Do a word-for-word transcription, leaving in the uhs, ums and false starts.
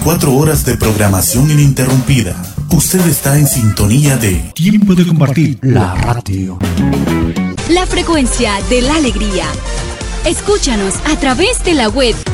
Cuatro horas de programación ininterrumpida. Usted está en sintonía de Tiempo de Compartir, la radio. La frecuencia de la alegría. Escúchanos a través de la web